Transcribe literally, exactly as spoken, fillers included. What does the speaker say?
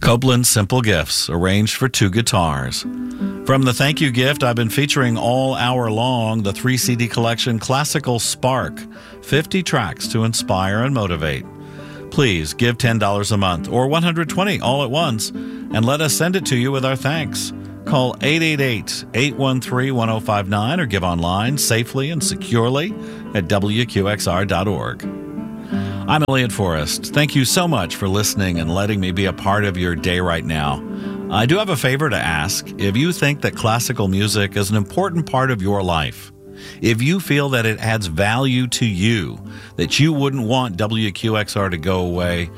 Copeland's Simple Gifts, arranged for two guitars. From the thank you gift, I've been featuring all hour long the three C D collection Classical Spark, fifty tracks to inspire and motivate. Please give ten dollars a month or one hundred twenty dollars all at once and let us send it to you with our thanks. Call eight eight eight, eight one three, one zero five nine or give online safely and securely at W Q X R dot org. I'm Elliot Forrest. Thank you so much for listening and letting me be a part of your day right now. I do have a favor to ask. If you think that classical music is an important part of your life, if you feel that it adds value to you, that you wouldn't want W Q X R to go away,